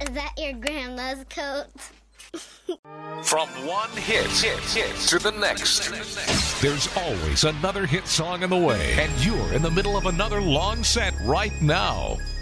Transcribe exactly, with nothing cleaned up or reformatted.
Is that your grandma's coat? From one hit, hit, hit to the next, there's always another hit song in the way, and you're in the middle of another long set right now.